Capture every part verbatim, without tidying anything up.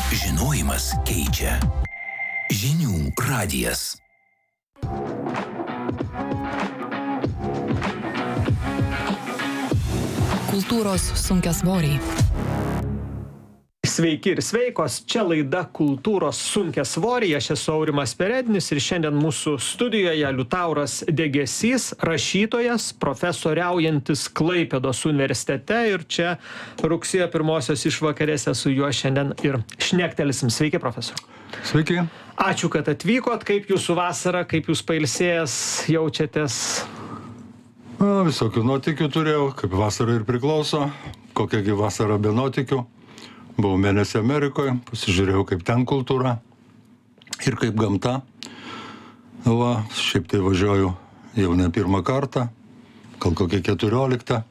Žinojimas keičia. Žinių radijas. Kultūros sunkiasvoriai. Sveiki ir sveikos, čia laida Kultūros sunkiasvoriai, aš esu Aurimas Perednis ir šiandien mūsų studijoje Liutauras Degėsys, rašytojas, profesoriaujantis Klaipėdos universitete ir čia rugsėjo pirmosios išvakarėse su juo šiandien ir šnektelsim. Sveiki, profesoriau. Sveiki. Ačiū, kad atvykot, kaip jūsų vasara, kaip jūs pailsėjęs jaučiatės? Na, visokių nuotykių turėjau, kaip vasara ir priklauso, kokiagi vasara be nuotykių. Buvau mėnesį Amerikoje, pasižiūrėjau, kaip ten kultūra ir kaip gamta. Va, šiaip tai važiuoju jau ne pirmą kartą, gal kokią keturioliktą.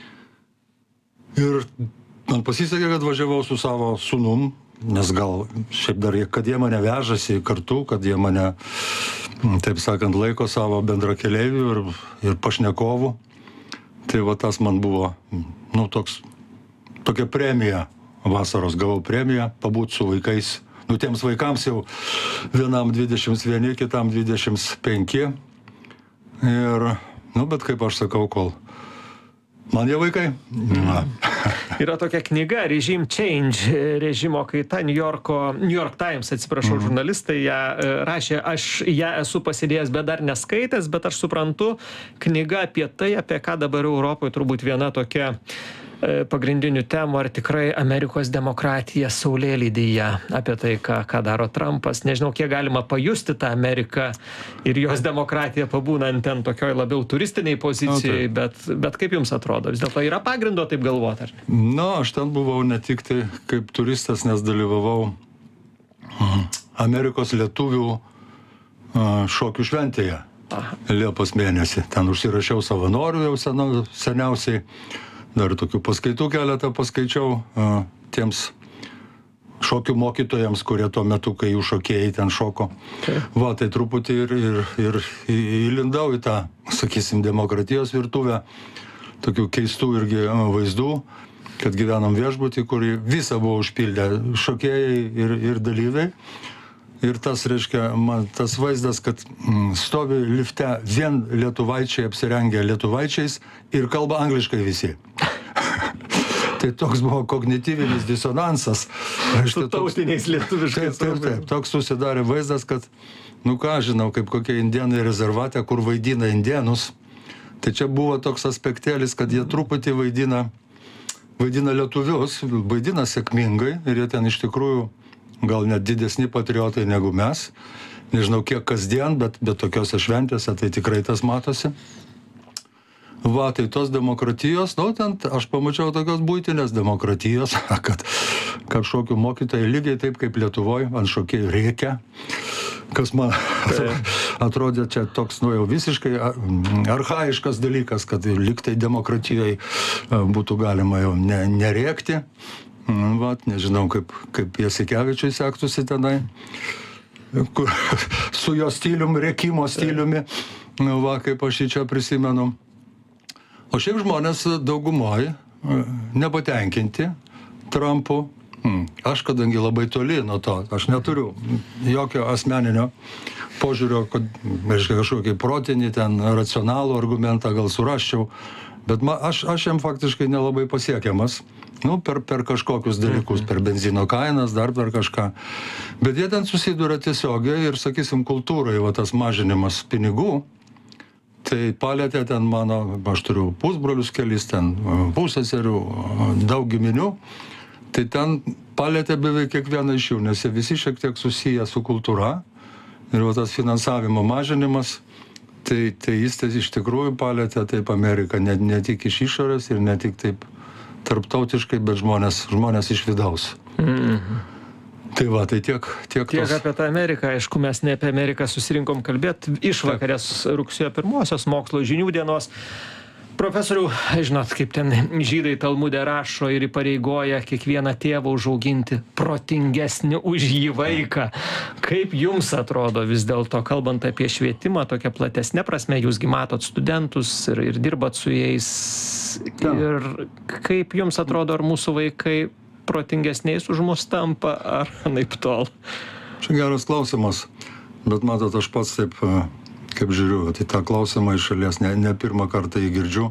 Ir man pasisekė, kad važiavau su savo sūnum, nes gal šiaip dar, kad jie mane vežasi kartu, kad jie mane, taip sakant, laiko savo bendrakeleivių ir, ir pašnekovų. Tai va tas man buvo, nu, toks, tokia premija. Vasaros gavau premiją, pabūt su vaikais. Nu, tiems vaikams jau vienam dvidešimt vieni, kitam dvidešimt penki. Ir, nu, bet kaip aš sakau, kol man jie vaikai. Na. Yra tokia knyga Regime Change, režimo kaita, New Yorko, New York Times, atsiprašau, mm. žurnalistai ją rašė, aš ją esu pasidėjęs, bet dar neskaitęs, bet aš suprantu, knyga apie tai, apie ką dabar Europoje turbūt viena tokia pagrindinių temų, ar tikrai Amerikos demokratija saulėlydyje, apie tai, ką, ką daro Trumpas. Nežinau, kiek galima pajusti tą Ameriką ir jos demokratiją pabūnant ten tokioj labiau turistiniai pozicijai, bet, bet kaip jums atrodo? Vis dėlto yra pagrindo taip galvoti, ar ne? Na, aš ten buvau ne tik tai kaip turistas, nes dalyvavau Amerikos lietuvių šokių šventėje. Aha. Liepos mėnesį. Ten užsirašiau savanorių jau sena, seniausiai. Dar tokių paskaitų keletą paskaičiau uh, tiems šokių mokytojams, kurie tuo metu, kai jų šokėjai ten šoko. Okay. Va, tai truputį ir, ir, ir įlindau į tą, sakysim, demokratijos virtuvę, tokių keistų irgi vaizdų, kad gyvenam viešbutį, kurį visą buvo užpildę šokėjai ir, ir dalyviai. Ir tas, reiškia, man tas vaizdas, kad mm, stovi lifte vien lietuvaičiai apsirengę lietuvaičiais ir kalba angliškai visi. Tai toks buvo kognityvinis disonansas. Su tautiniais lietuviškais. Taip, taip, taip. Toks susidarė vaizdas, kad, nu ką žinau, kaip kokie indienai rezervate, kur vaidina indienus. Tai čia buvo toks aspektėlis, kad jie truputį vaidina, vaidina lietuvius, vaidina sėkmingai ir jie ten iš tikrųjų gal net didesni patriotai negu mes. Nežinau, kiek kasdien, bet, bet tokiose šventėse tai tikrai tas matosi. Va, tai tos demokratijos, nu, ten aš pamačiau tokios buitinės demokratijos, kad, kad šokių mokytojai lygiai taip kaip Lietuvoje ant šokėjų rėkia, kas man atrodė čia toks, nu, jau visiškai archaiškas dalykas, kad lygtai demokratijoje būtų galima jau ne, nerėkti. Vat, nežinau, kaip, kaip Jasikevičiui sektųsi tenai, kur, su jo stilium, rėkimo stiliumi, va, kaip aš jį čia prisimenu. O šiaip žmonės daugumoj nepatenkinti Trumpu. Aš, kadangi labai toli nuo to, aš neturiu jokio asmeninio požiūrio, kad, reiškia, kažkokį protinį, ten, racionalų argumentą gal surasčiau, bet ma, aš, aš jam faktiškai nelabai pasiekiamas. Nu, per, per kažkokius dalykus, per benzino kainas, dar per kažką. Bet jie ten susiduria tiesiogiai ir, sakysim, kultūrai, va tas mažinimas pinigų, tai palėtė ten mano, aš turiu pusbrolius kelis, ten puseserių, daug giminių, tai ten palėtė beveik kiekvieną iš jų, nes jie visi šiek tiek susiję su kultūra ir va tas finansavimo mažinimas, tai, tai jis tai iš tikrųjų palėtė taip Ameriką, ne, ne tik iš išorės ir ne tik taip tarptautiškai, bet žmonės, žmonės iš vidaus. Mm-hmm. Tai va, tai tiek... Tiek, tiek tos... apie tą Ameriką, aišku, mes ne apie Ameriką susirinkom kalbėti, išvakarės rugsėjo pirmosios mokslo žinių dienos. Profesoriau, žinot, kaip ten žydai Talmude rašo ir įpareigoja kiekvieną tėvą užauginti protingesnį už jį vaiką. Kaip jums atrodo vis dėlto, kalbant apie švietimą, tokia platesnė prasme, jūsgi matot studentus ir, ir dirbat su jais. Ir kaip jums atrodo, ar mūsų vaikai protingesniais už mus tampa, ar naip tol? Čia geras klausimas, bet matot, aš pats taip, kaip žiūriu, tai tą klausimą iš šalies ne, ne pirmą kartą jį girdžiu.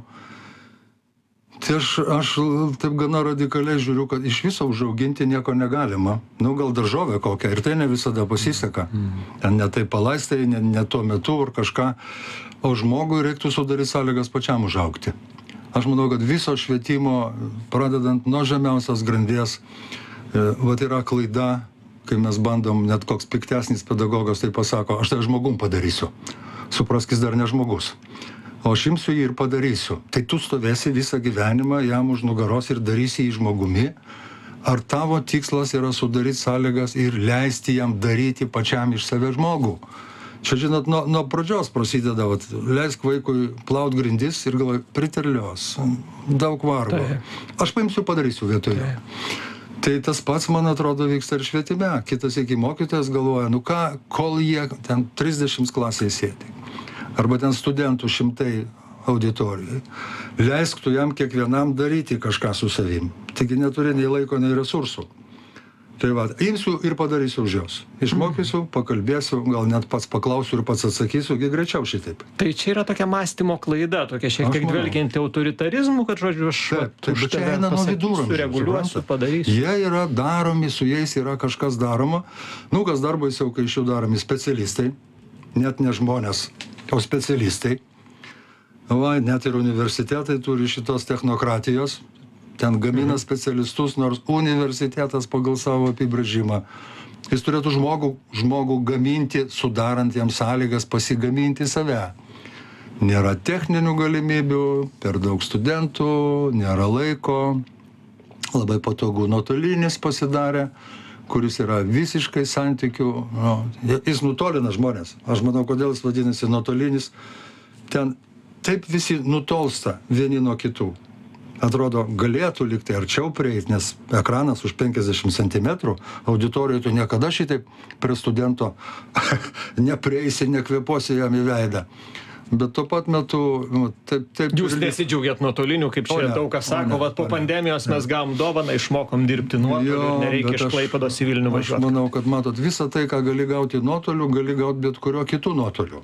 Tai aš, aš taip gana radikaliai žiūriu, kad iš viso užauginti nieko negalima. Nu, gal daržovę kokią, ir tai ne visada pasiseka. Ten ne tai palaistai, ne, ne tuo metu ar kažką, o žmogui reiktų sudaryti sąlygas pačiam užaugti. Aš manau, kad viso švietimo, pradedant nuo žemiausios grandies, e, vat yra klaida, kai mes bandom, net koks piktesnis pedagogas tai pasako, aš tai žmogum padarysiu. Supraskis dar ne žmogus. O aš imsiu jį ir padarysiu. Tai tu stovėsi visą gyvenimą jam už nugaros ir darysi jį žmogumi. Ar tavo tikslas yra sudaryti sąlygas ir leisti jam daryti pačiam iš save žmogų? Čia, žinot, nuo, nuo pradžios prasideda, vat, leisk vaikui plaut grindis ir galvoju, priterlios, daug vargo. Tai. Aš paimsiu, padarysiu vietoje. Tai. tai tas pats, man atrodo, vyksta ir švietime. Kitas iki mokytojas galvoja, nu ką, kol jie ten trisdešimt klasėje sėdi. Arba ten studentų šimtai auditorijai. Leisk tu jam kiekvienam daryti kažką su savim. Taigi neturi nei laiko, nei resursų. Tai va, imsiu ir padarysiu už jos. Išmokysiu, pakalbėsiu, gal net pats paklausiu ir pats atsakysiu, kiek greičiau šitaip. Tai čia yra tokia mąstymo klaida, tokia šiek tiek dvelgianti autoritarizmu, kad žodžiu, aš taip, taip, bet čia eina nuo viduramžių, sureguliuosiu, padarysiu. Jie yra daromi, su jais yra kažkas daroma. Nu, kas dar baisiau, kai iš jų daromi specialistai, net ne žmonės, o specialistai. Va, net ir universitetai turi šitos technokratijos. Ten gamina specialistus, nors universitetas pagal savo apibrėžimą. Jis turėtų žmogų, žmogų gaminti, sudarant jam sąlygas pasigaminti save. Nėra techninių galimybių, per daug studentų, nėra laiko, labai patogu nuotolinis pasidarė, kuris yra visiškai santykių. No, jis nutolina žmonės. Aš manau, kodėl jis vadinasi nuotolinis. Ten taip visi nutolsta vieni nuo kitų. Atrodo, galėtų likti arčiau prieiti, nes ekranas už penkiasdešimt centimetrų, auditorijoje tu niekada šitaip prie studento neprieisi, nekvėposi jam į veidą. Bet tuo pat metu... Nu, taip, taip, Jūs nesidžiaugiat nuotoliniu, kaip čia daug kas sako, vat po pandemijos mes gavom dovaną, išmokom dirbti nuotoliu ir nereikia iš Klaipėdos į Vilnių važiuoti. Aš manau, kad matot, visą tai, ką gali gauti nuotoliu, gali gauti bet kurio kitų nuotoliu.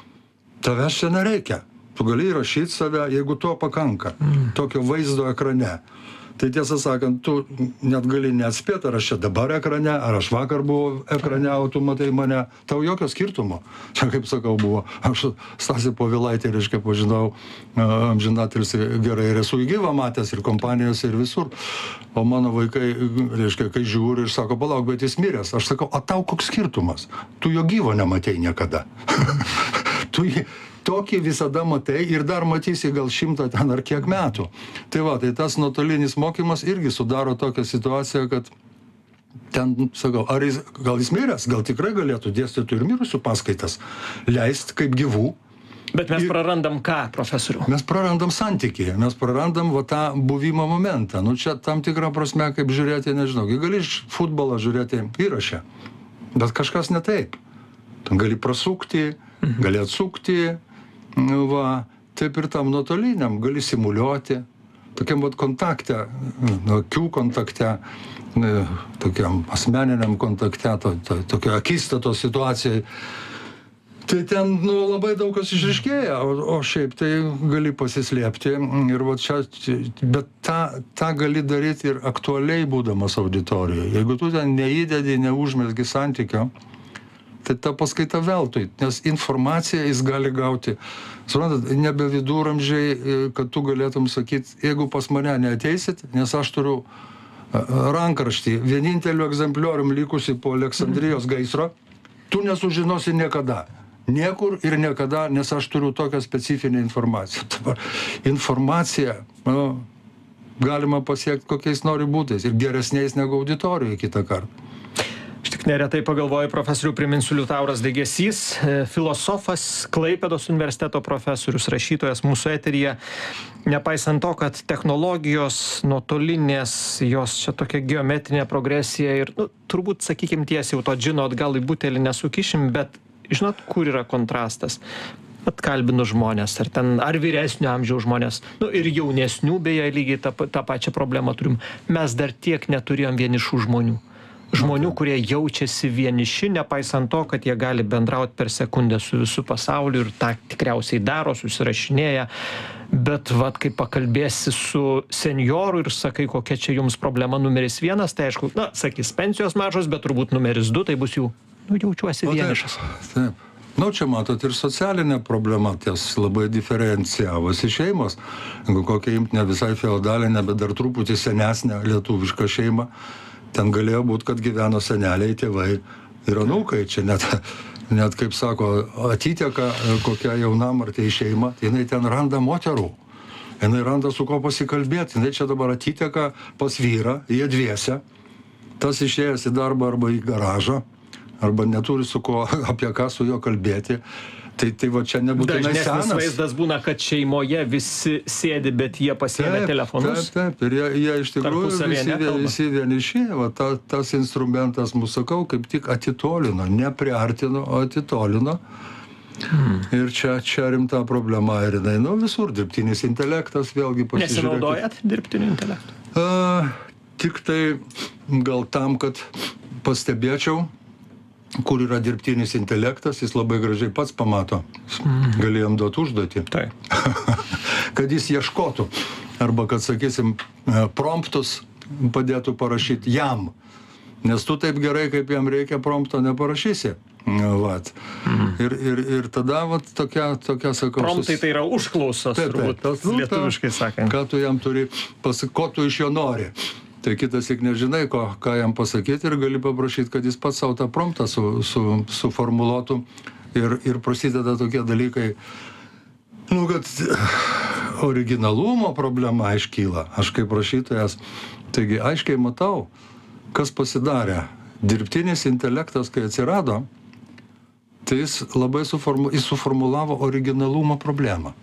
Tavęs čia nereikia. Tu gali įrašyti save, jeigu to pakanka, mm. tokio vaizdo ekrane. Tai tiesą sakant, tu net gali neatspėti, ar aš čia dabar ekrane, ar aš vakar buvau ekrane, o tu matai mane. Tau jokio skirtumo. Čia, kaip sakau, buvo. Aš Stasį Povilaitį, reiškia, pažinau, amžinatilis gerai ir esu gyvą matęs ir kompanijose ir visur. O mano vaikai, reiškia, kai žiūri ir sako, palauk, bet jis miręs. Aš sakau, o tau koks skirtumas? Tu jo gyvo nematei niekada. tu jį... Tokį visada matai ir dar matysi gal šimtą ten ar kiek metų. Tai va, tai tas nuotolinis mokymas irgi sudaro tokią situaciją, kad ten, sakau, ar jis, gal jis miręs, gal tikrai galėtų dėstytų ir mirusių paskaitas leist kaip gyvų. Bet mes ir prarandam ką, profesoriau? Mes prarandam santykį, mes prarandam va tą buvimo momentą. Nu čia tam tikrą prasme, kaip žiūrėti, nežinau, gali iš futbolą žiūrėti įrašę, bet kažkas ne taip. Ten gali prasukti, gali atsukti. Va, taip ir tam nuotoliniam gali simuliuoti, tokiam vat kontakte, akių kontakte, tokiam asmeniniam kontakte, to, to, tokio akistatos situacijai. Tai ten nu, labai daug kas išriškėja, o, o šiaip tai gali pasislėpti. Ir va čia, bet tą, tą gali daryti ir aktualiai būdamas auditorijoje. Jeigu tu ten neįdedi, neužmesgi santykio, tai ta paskaita veltui, nes informaciją jis gali gauti. Suprantat, nebe viduramžiai, kad tu galėtum sakyti, jeigu pas mane neateisit, nes aš turiu rankraštį, vieninteliu egzempliorium likusi po Aleksandrijos gaisro, tu nesužinosi niekada. Niekur ir niekada, nes aš turiu tokią specifinę informaciją. Dabar informaciją nu, galima pasiekti kokiais nori būtais ir geresniais negu auditorijoje kitą kartą. Aš tik neretai pagalvoju, profesorių, priminsiu, Liutauras Degėsys, filosofas, Klaipėdos universiteto profesorius, rašytojas mūsų eteryje. Nepaisant to, kad technologijos nuotolinės, jos čia tokia geometrinė progresija ir, nu, turbūt, sakykim, tiesiai jau to džino atgal į butelį nesukišim, bet žinot, kur yra kontrastas? atkalbinu žmonės, ar ten, ar vyresnio amžiaus žmonės, nu ir jaunesnių beje lygiai tą, tą pačią problemą turim. Mes dar tiek neturėjom vienišų žmonių. Žmonių, kurie jaučiasi vieniši, nepaisant to, kad jie gali bendrauti per sekundę su visų pasauliu ir tą tikriausiai daro, susirašinėja. Bet vat, kai pakalbėsi su senjoru ir sakai, kokia čia jums problema numeris vienas, tai aišku, na, sakys, pensijos mažos, bet turbūt numeris du, tai bus jų, nu, jaučiuosi O, vienišas. Taip, taip. Nu, čia matot ir socialinė problema, ties labai diferencijavosi šeimos. Jeigu kokia imt ne visai feodalinė, bet dar truputį senesnė lietuviška šeima, ten galėjo būti, kad gyveno seneliai, tėvai ir anūkai. Čia net, net kaip sako, atiteka kokia jaunam ar tai šeima, tai jinai ten randa moterų. Jinai randa su ko pasikalbėti. Jinai čia dabar atiteka pas vyrą, jie dviese. Tas išėjęs į darbą arba į garažą, arba neturi su ko, apie ką su juo kalbėti. Tai, tai va čia nebūtinai senas. Dažnesnis vaizdas būna, kad šeimoje visi sėdi, bet jie pasiėmė telefonus. Taip, taip, ir jie, jie iš tikrųjų visi, visi vieniši. Va, ta, tas instrumentas, mūsų sakau, kaip tik atitolino, nepriartino, o atitolino. Hmm. Ir čia, čia rimta problema ir jinai, nu, visur dirbtinis intelektas, vėlgi pasižiūrėkit. Nesinaudojat dirbtiniu intelektu? A, tik tai gal tam, kad pastebėčiau, kur yra dirbtinis intelektas, jis labai gražiai pats pamato. Mm. Galėjom duoti užduotį. Tai. Kad jis ieškotų. Arba, kad, sakysim, promptus padėtų parašyti jam. Nes tu taip gerai, kaip jam reikia, prompto neparašysi. Vat. Mm. Ir, ir, ir tada, vat, tokia, tokia sakau... Promptai tai yra užklausos, taip, turbūt, taip, tas, lietuviškai sakant. Ką tu jam turi, pas, ko tu iš jo nori. Tai kitas tik nežinai, ko, ką jam pasakyti ir gali paprašyti, kad jis pats savo tą promptą su, su, suformuluotų ir, ir prasideda tokie dalykai, nu, kad originalumo problema iškyla. Aš kaip rašytojas, taigi aiškiai matau, kas pasidarė. Dirbtinis intelektas, kai atsirado, tai jis labai suformu, jis suformulavo originalumo problemą.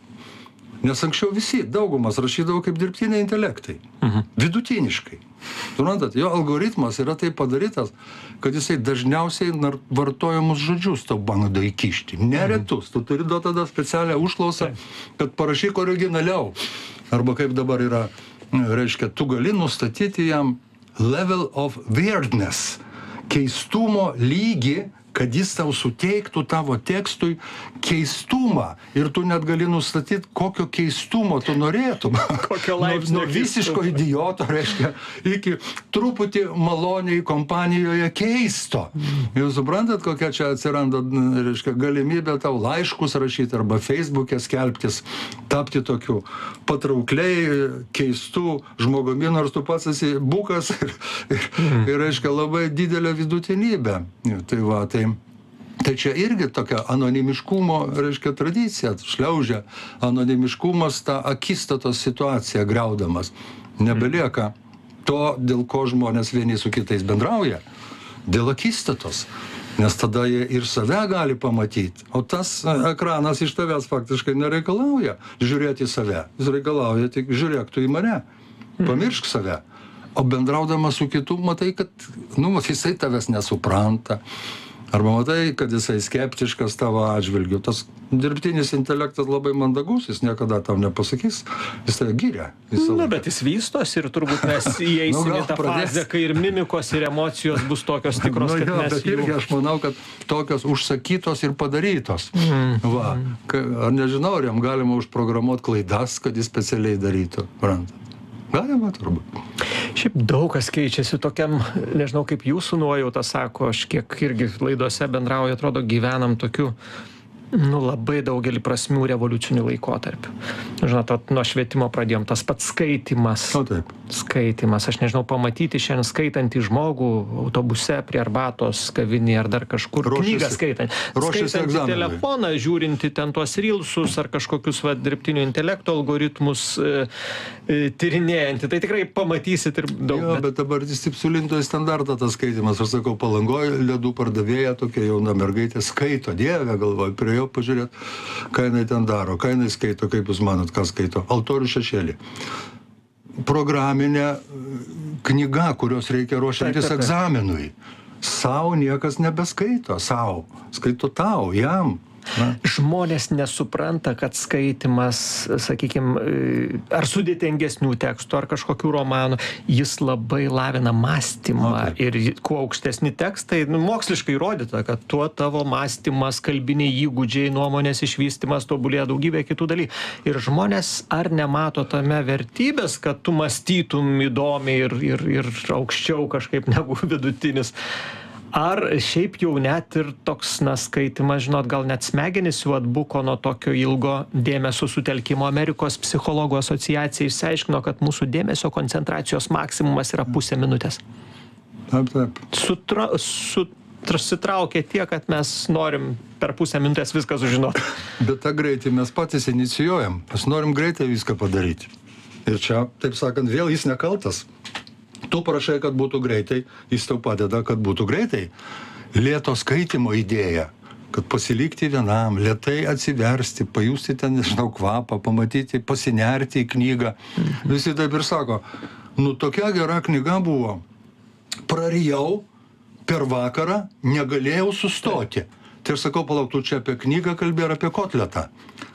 Nes anksčiau visi, daugumas rašydavo kaip dirbtiniai intelektai. Mhm. Vidutiniškai. Suprantat, jo algoritmas yra taip padarytas, kad jisai dažniausiai vartojamus žodžius tau bando įkišti. Neretus. Tu turi duoti tada specialią užklausą, kad parašyk originaliau. Arba kaip dabar yra, reiškia, tu gali nustatyti jam level of weirdness, keistumo lygį, kad jis tau suteiktų tavo tekstui keistumą. Ir tu net gali nustatyti, kokio keistumo tu norėtum. Kokio laipsnio nuo, nuo visiško idioto, reiškia, iki truputį maloniai kompanijoje keisto. Mm. Jūs suprantat, kokia čia atsiranda, reiškia, galimybė tau laiškus rašyti arba Facebook'e skelbtis, tapti tokiu patraukliai keistų žmogumi, nors tu pats esi bukas ir, ir, mm. ir reiškia, labai didelė vidutinybė. Tai va, tai Tai čia irgi tokia anonimiškumo, reiškia, tradicija, šliaužia anonimiškumas tą akistatos situaciją griaudamas. Nebelieka to, dėl ko žmonės vieni su kitais bendrauja, dėl akistatos. Nes tada jie ir save gali pamatyti. O tas ekranas iš tavęs faktiškai nereikalauja žiūrėti į save. Jis reikalauja tik žiūrėk tu į mane, pamiršk save. O bendraudamas su kitu matai, kad nu, jisai tavęs nesupranta. Arba matai, kad jisai skeptiškas tavo atžvilgiu. Tas dirbtinis intelektas labai mandagus, jis niekada tau nepasakys, jis tave giria. Na, bet jis vystos ir turbūt mes įeisim nu, į tą pradės. Fazę, kai ir mimikos, ir emocijos bus tokios tikros, nu, kad jo, mes bet irgi jų... aš manau, kad tokios užsakytos ir padarytos. Mm. Va, ar nežinau, ar jam galima užprogramuoti klaidas, kad jis specialiai darytų. Brant. Galima turbūt. Šiaip daug kas keičiasi tokiam, nežinau kaip jūsų nuojauta sako, aš kiek irgi laidose bendrauju, atrodo gyvenam tokiu, nu, labai daugelį prasmių revoliucinių laikotarpių. Žinot, nuo švietimo pradėjom, tas pats skaitimas. O taip. Skaitimas, aš nežinau, pamatyti šiandien skaitantį žmogų autobuse prie arbatos, kavinėje ar dar kažkur. Rošėsi, knygą skaitant. Skaitantį telefoną, žiūrinti ten tuos rilsus ar kažkokius va, dirbtinio intelekto algoritmus e, e, tyrinėjantį. Tai tikrai pamatysit ir daug. Jo, bet, bet dabar jis taip sulinto į standartą tas skaitimas. Aš sakau, Palangoje ledų pardavėja, tokia jauna mergaitė, skaito, dieve, galvoju, prie jo pažiūrėt, ką jinai ten daro, ką jinai skaito, kaip jūs manot, ką skaito. Altorių šešėlį. Programinė knyga, kurios reikia ruošiantis egzaminui. Sau niekas nebeskaito, sau. Skaito tau, jam. Na. Žmonės nesupranta, kad skaitimas, sakykime, ar sudėtingesnių tekstų, ar kažkokių romanų, jis labai lavina mąstymą. Na, ir kuo aukštesni tekstai, nu, moksliškai įrodyta, kad tuo tavo mąstymas, kalbiniai įgūdžiai, nuomonės išvystymas tobulėja daugybė kitų dalykų. Ir žmonės ar nemato tame vertybės, kad tu mąstytum įdomiai ir, ir, ir aukščiau kažkaip negu vidutinis. Ar šiaip jau net ir toks, na, skaitimas, žinot, gal net smegenys jau atbuko nuo tokio ilgo dėmesio sutelkimo. Amerikos psichologų asociacija išsiaiškino, kad mūsų dėmesio koncentracijos maksimumas yra pusė minutės. Taip, taip. Sutra, susitraukia tiek, kad mes norim per pusę minutės viską sužinoti. Bet tą greitį mes patys inicijuojam. Mes norim greitai viską padaryti. Ir čia, taip sakant, vėl jis nekaltas. Tu prašai, kad būtų greitai, jis tau padeda, kad būtų greitai. Lėto skaitimo idėja, kad pasilikti vienam, lėtai atsiversti, pajusti ten, nežinau, kvapą, pamatyti, pasinerti į knygą. Visi taip ir sako, nu tokia gera knyga buvo, prarijau per vakarą, negalėjau sustoti. Tai aš sakau, palauk, tu čia apie knygą kalbė ar apie kotletą.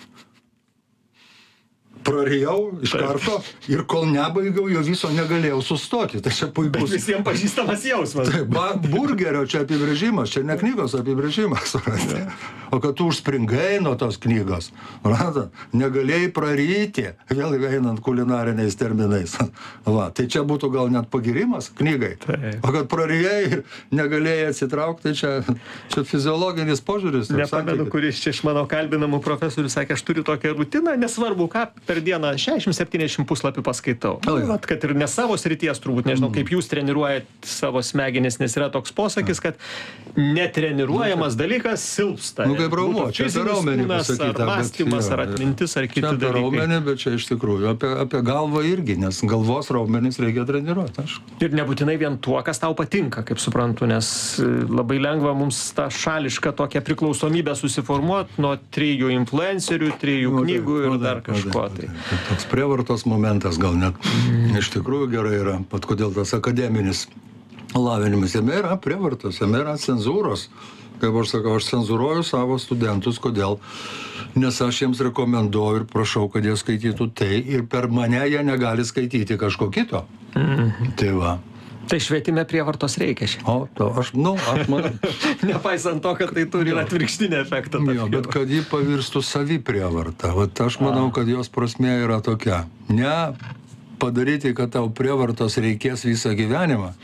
Prarijau iš karto ir kol nebaigiau, jo viso negalėjau sustoti. Tai čia puikus. Bet visiems pažįstamas jausmas. Tai ba, burgerio čia apibrėžimas, čia ne knygos apibrėžimas. Ja. O kad tu užspringai nuo tos knygos, rata, negalėjai praryti, vėl einant kulinariniais terminais. Va, tai čia būtų gal net pagirimas knygai. Taip. O kad prarijai ir negalėjai atsitraukti, tai čia, čia fiziologinis požiūris. Nepamenu, kuris čia iš mano kalbinamų profesorių sakė, aš turiu tokią rutiną, nesvarbu ką, per dieną šešiasdešimt septyniasdešimt puslapių paskaitau. O, ja. Vat, kad ir ne savo srities turbūt, nežinau, mm. kaip jūs treniruojat savo smegenis, nes yra toks posakis, kad netreniruojamas dalykas silpsta. Nu, kaip raumuo, čia apie raumenį pasakyta. Ar mąstymas, ar atmintis, ar kiti dalykai. Čia apie raumenį, bet čia iš tikrųjų apie, apie galvą irgi, nes galvos raumenis reikia treniruoti. Aš. Ir nebūtinai vien tuo, kas tau patinka, kaip suprantu, nes labai lengva mums tą šališką tokią priklausomybę susiformuoti nuo trijų influencerių, trijų nu, knygų ir nu, dar kažko. Tai. Tai toks prievartos momentas gal net mm. iš tikrųjų gerai yra, pat kodėl tas akademinis lavinimas, jame yra prievartos, jame yra cenzūros. Kaip aš sakau, aš cenzūruoju savo studentus, kodėl? Nes aš jiems rekomenduoju ir prašau, kad jie skaitytų tai ir per mane jie negali skaityti kažko kito. Mm. Tai va. Tai švietime prievartos reikia šiandien. O, to aš, nu, aš man... Nepaisant to, kad tai turi atvirkštinį efektą. Jo, bet kad jį pavirstų savi prievartą. Vat aš manau, kad jos prasmė yra tokia. Ne padaryti, kad tau prievartos reikės visą gyvenimą,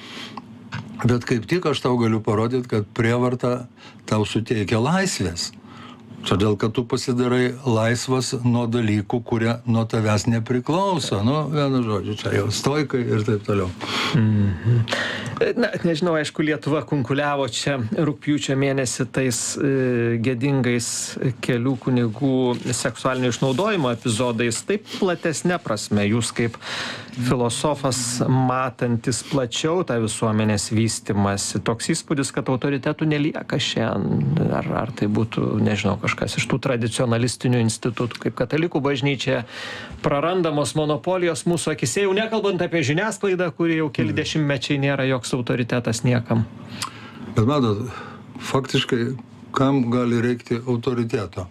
bet kaip tik aš tau galiu parodyti, kad prievarta tau suteikia laisvės. Todėl, kad tu pasidarai laisvas nuo dalykų, kurie nuo tavęs nepriklauso. Nu, vienu žodžiu, čia jau stoikai ir taip toliau. Mm-hmm. Na, nežinau, aišku, Lietuva kunkuliavo čia rugpjūčio mėnesį tais e, gėdingais kelių kunigų seksualinio išnaudojimo epizodais. Taip platesnė prasme, jūs kaip filosofas matantis plačiau tą visuomenės vystimąsi, toks įspūdis, kad autoritetų nelieka šiandien. Ar, ar tai būtų, nežinau, kažkas iš tų tradicionalistinių institutų, kaip katalikų bažnyčia, prarandamos monopolijos mūsų akise, jau nekalbant apie žiniasklaidą, kuri jau keli dešimtmečiai nėra joks autoritetas niekam. Bet matot, faktiškai, kam gali reikti autoriteto?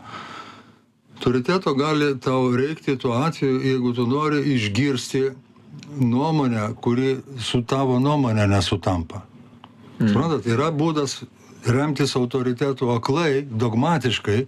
Autoriteto gali tau reikti tuo atveju, jeigu tu nori išgirsti nuomonę, kuri su tavo nuomonė nesutampa. Mm. Suprantat, yra būdas remtis autoritetu aklai, dogmatiškai,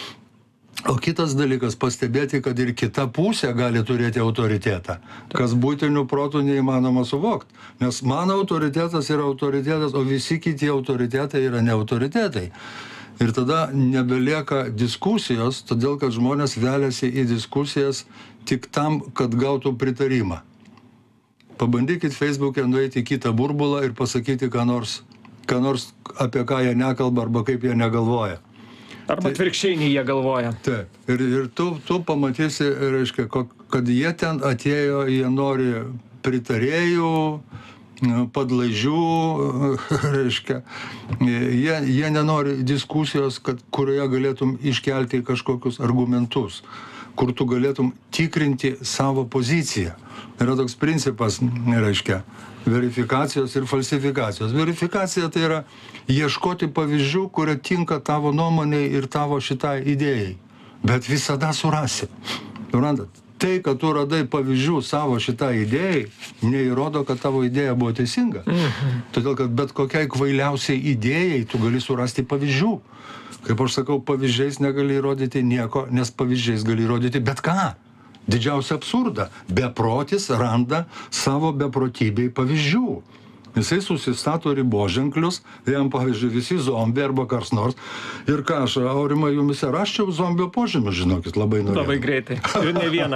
o kitas dalykas pastebėti, kad ir kita pusė gali turėti autoritetą, kas būtinių protų neįmanoma suvokti. Nes mano autoritetas yra autoritetas, o visi kiti autoritetai yra ne autoritetai. Ir tada nebelieka diskusijos, todėl kad žmonės veliasi į diskusijas tik tam, kad gautų pritarimą. Pabandykit Facebook'e nueiti į kitą burbulą ir pasakyti ką nors, ką nors apie ką jie nekalba arba kaip jie negalvoja. Arba tai, atvirkščiai nei jie galvoja. Taip. Ir, ir tu, tu pamatysi, reiškia, kad jie ten atėjo, jie nori pritarėjų, padlaižių, reiškia. Jie, jie nenori diskusijos, kad, kurioje galėtum iškelti kažkokius argumentus. kur tu galėtum tikrinti savo poziciją. Yra toks principas, reiškia, verifikacijos ir falsifikacijos. Verifikacija tai yra ieškoti pavyzdžių, kurie tinka tavo nuomonei ir tavo šitai idėjai. Bet visada surasi. Suprantat? Tai, kad tu radai pavyzdžių savo šitą idėjai, neįrodo, kad tavo idėja buvo teisinga. Mhm. Todėl, kad bet kokiai kvailiausiai idėjai tu gali surasti pavyzdžių. Kaip aš sakau, pavyzdžiais negali įrodyti nieko, nes pavyzdžiais gali įrodyti bet ką. Didžiausia absurda. Beprotis randa savo beprotybei pavyzdžių. Jisai susistato riboženklius, jam pavyzdžiui visi zombiai arba kars nors. Ir ką aš, Aurimai, jumise raščiau zombio požymį, žinokit, labai norėjau. Labai greitai. Ir ne vieną.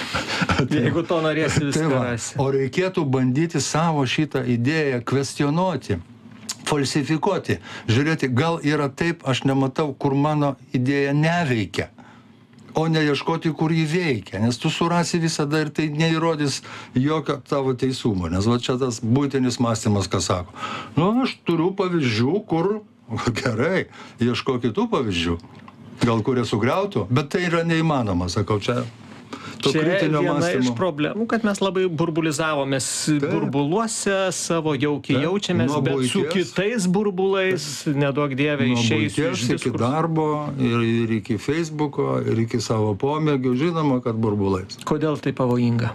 Jeigu to norėsi, viską tai rasi. O reikėtų bandyti savo šitą idėją kvestionuoti, falsifikuoti. Žiūrėti, gal yra taip, aš nematau, kur mano idėja neveikia. O neieškoti, kur jį veikia, nes tu surasi visada ir tai neįrodys jokio tavo teisumo, nes va čia tas būtinis mąstymas, ką sako. Nu, aš turiu pavyzdžių, kur, gerai, ieško kitų pavyzdžių, gal kurie sugriautų, bet tai yra neįmanoma, sakau, čia to čia kritinio viena mąstymo. Iš problemų, kad mes labai burbulizavomės Taip. burbuluose, savo jaukiai Taip. jaučiamės, Nuo bet buities. su kitais burbulais, neduok dievė, Nuo išeisiu buities iš iki diskurso. darbo ir, ir iki Facebooko, ir iki savo pomėgių, žinoma, kad burbulais. Kodėl tai pavojinga?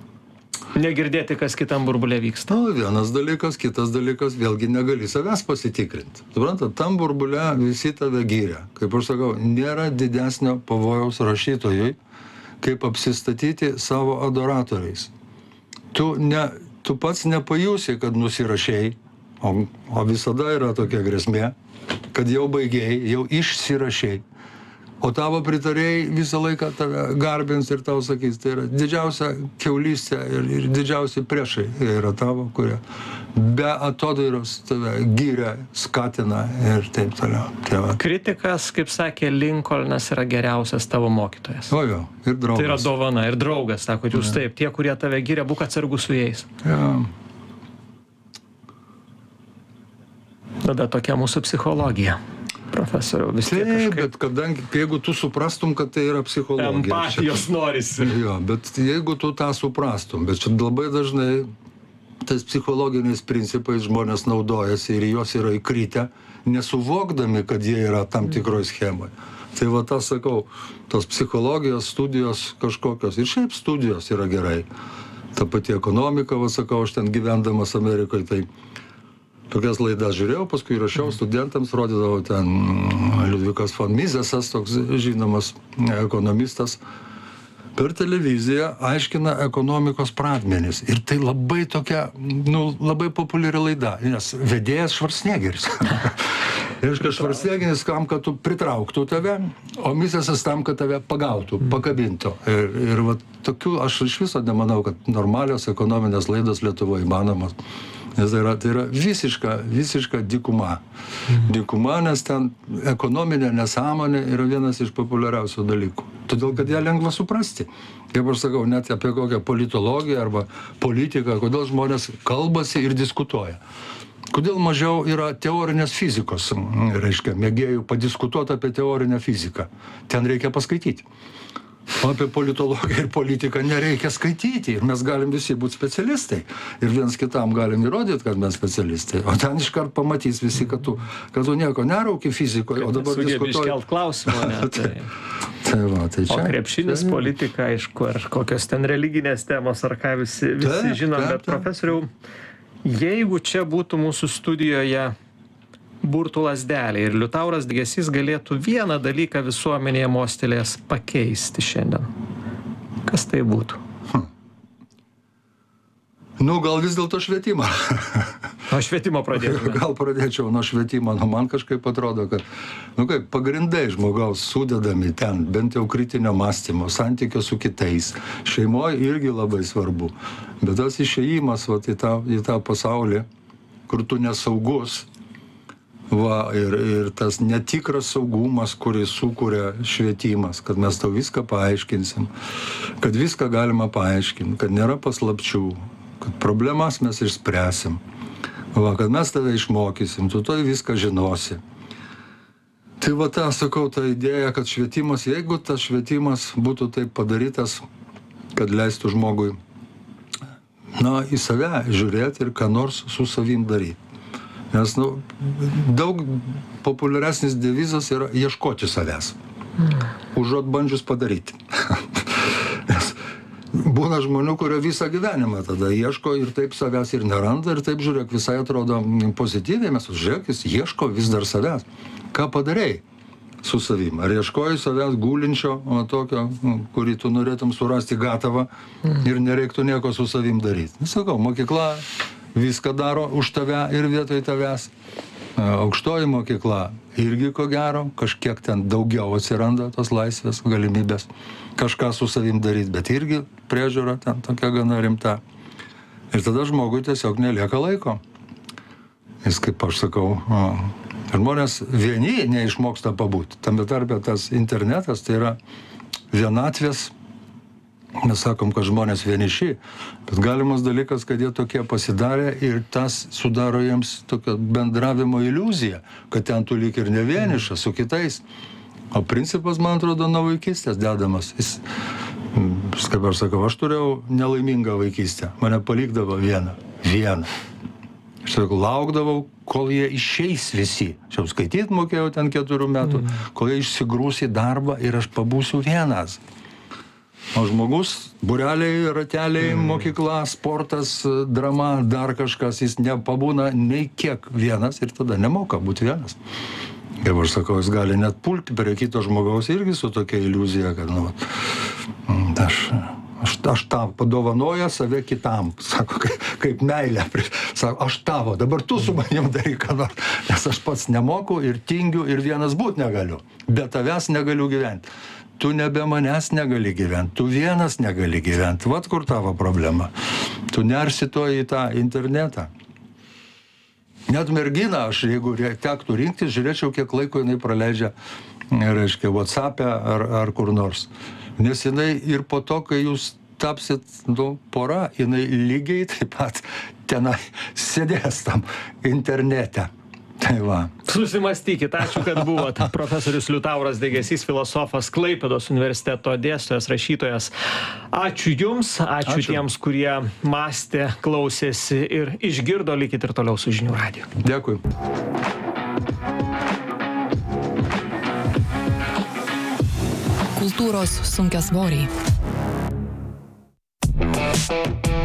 Negirdėti, kas kitam burbulė vyksta. Nu, vienas dalykas, kitas dalykas, vėlgi negali savęs pasitikrinti. Suprantat, tam burbulė visi tave gyrė. Kaip aš sakau, nėra didesnio pavojaus rašytojui, kaip apsistatyti savo adoratoriais. Tu, ne, tu pats nepajusi, kad nusirašėjai, o, o visada yra tokia grėsmė, kad jau baigėjai, jau išsirašėjai. O tavo pritarėjai visą laiką tave garbins ir tau sakys, tai yra didžiausia kiaulystė ir, ir didžiausi priešai yra tavo, kurie be atodairos tave gyria, skatina ir taip toliau. Tai va. Kritikas, kaip sakė Lincolnas, yra geriausias tavo mokytojas. O jo, ir draugas. Tai yra dovana ir draugas, sako, jūs taip, tie, kurie tave gyria, būk atsargus su jais. Ja. Tada tokia mūsų psichologija. Profesoriau, vis tiek Taip, kažkaip bet kadangi, jeigu tu suprastum, kad tai yra psichologija. empatijos norisi. Jo, bet jeigu tu tą suprastum, bet čia labai dažnai tais psichologiniais principais žmonės naudojasi ir jos yra įkritę, nesuvokdami, kad jie yra tam tikroj schemai. Tai va tas, sakau, tos psichologijos studijos kažkokios, ir šiaip studijos yra gerai. Ta pati ekonomika, va sakau, aš ten gyvendamas Amerikoje, tai tokias laidas žiūrėjau, paskui rašiau studentams, rodydavau ten Liudvikas von Misesas, toks žinomas ekonomistas, per televiziją aiškina ekonomikos pradmenis. Ir tai labai tokia, nu, labai populiari laida, nes vedėjas Švarcnegeris. Reiškia, Švarcnegeris kam, kad tu pritrauktų tave, o Misesas tam, kad tave pagautų, pakabintų. Ir, ir va, tokių, aš iš viso nemanau, kad normalios ekonominės laidos Lietuvoje įmanomas. Nes tai yra, tai yra visiška, visiška dykuma. Dykuma, nes ten ekonominė nesąmonė yra vienas iš populiariausių dalykų. Todėl, kad ją lengva suprasti. Kaip aš sakau, net apie kokią politologiją arba politiką, kodėl žmonės kalbasi ir diskutuoja. Kodėl mažiau yra teorinės fizikos, reiškia, mėgėjų padiskutuoti apie teorinę fiziką. Ten reikia paskaityti. O apie politologiją ir politiką nereikia skaityti. Ir mes galim visi būti specialistai. Ir viens kitam galim įrodyti, kad mes specialistai. O ten iškart pamatys visi, kad tu, kad tu nieko nerauki fizikoje, o dabar Sugebi diskutuoji. iškelt klausimą, ne? Tai... Tai va, tai čia. O krepšinis, čia- politika, aišku, ar kokios ten religinės temos, ar ką visi, visi Taip, žinom, taip, bet taip. profesoriau, jeigu čia būtų mūsų studijoje burtų lazdelė ir Liutauras Degėsys galėtų vieną dalyką visuomenėje mostelės pakeisti šiandien, kas tai būtų? Nu, gal vis dėlto švietimą. Nuo švietimo pradėtume. Gal pradėčiau nuo švietimo, nu man kažkaip atrodo, kad, nu kaip, pagrindai žmogaus sudedami ten, bent jau kritinio mąstymo, santykio su kitais, šeimoje irgi labai svarbu. Bet tas išėjimas va, į, tą, į tą pasaulį, kur tu nesaugus, va, ir, ir tas netikras saugumas, kurį sukuria švietimas, kad mes tau viską paaiškinsim, kad viską galima paaiškinti, kad nėra paslapčių, kad problemas mes išspręsim. Va, kad mes tave išmokysim, tu to viską žinosi. Tai Tai va tą sakau, ta idėja, kad švietimas, jeigu tas švietimas būtų taip padarytas, kad leistų žmogui, na, į save žiūrėti ir ką nors su savim daryti. Nes, nu, daug populiaresnis devizas yra ieškoti savęs, užuot bandžius padaryti. Nes būna žmonių, kurie visą gyvenimą tada ieško ir taip savęs ir neranda, ir taip, žiūrėk, visai atrodo pozityviai, mes žiūrėk, jis ieško vis dar savęs. Ką padarei su savim? Ar ieškoji savęs gulinčio, o tokio, kurį tu norėtum surasti gatavą ir nereiktų nieko su savim daryti? Sakau, mokykla viską daro už tave ir vietoj tavęs. Aukštoji mokykla irgi ko gero, kažkiek ten daugiau atsiranda tos laisvės, galimybės kažką su savim daryti, bet irgi priežiūra ten tokia gana rimta. Ir tada žmogui tiesiog nelieka laiko. Jis, kaip aš sakau, žmonės vieni neišmoksta pabūti. Tame tarpe tas internetas, tai yra vienatvės, mes sakom, kad žmonės vieniši, bet galimas dalykas, kad jie tokie pasidarė ir tas sudaro jiems tokią bendravimo iliuziją, kad ten tu lyg ir ne vienišas su kitais. O principas, man atrodo, nuo vaikystės dedamas. Jis, kaip aš sakau, aš turėjau nelaimingą vaikystę. Mane palikdavo vieną. Vieną. Aš sakau, laukdavau, kol jie išeis visi. Aš jau skaityt mokėjau ten keturių metų, mm. kol jie išsigrūs į darbą ir aš pabūsiu vienas. O žmogus, būreliai, rateliai, mm. mokykla, sportas, drama, dar kažkas, jis nepabūna nei kiek vienas ir tada nemoka būti vienas. Kaip aš sakau, jis gali net pulti prie kito žmogaus irgi su tokia iliuzija, kad, nu, aš... Aš, aš tau padovanoja save kitam, sako, kaip, kaip meilė. Sako, aš tavo, dabar tu su manim daryk, ką nors, nes aš pats nemoku ir tingiu ir vienas būt negaliu. Be tavęs negaliu gyventi. Tu nebe manęs negali gyventi, tu vienas negali gyventi. Vat kur tavo problema. Tu nersi to į tą internetą. Net merginą aš, jeigu tektų rinktis, žiūrėčiau, kiek laiko jinai praleidžia, reiškia, WhatsApp'e ar, ar kur nors. Nes jinai ir po to, kai jūs tapsit, nu, pora, jinai lygiai taip pat tenai sėdės tam internete. Tai va. Susimastykit, ačiū, kad buvot. Profesorius Liutauras Degėsys, filosofas, Klaipėdos universiteto dėstytojas, rašytojas. Ačiū jums, ačiū, ačiū tiems, kurie mąstė, klausėsi ir išgirdo, likit ir toliau su Žinių radiju. Dėkui. Kultūros sunkiasvoriai.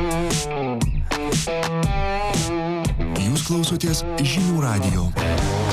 Jūs klausotės Žinių radijo.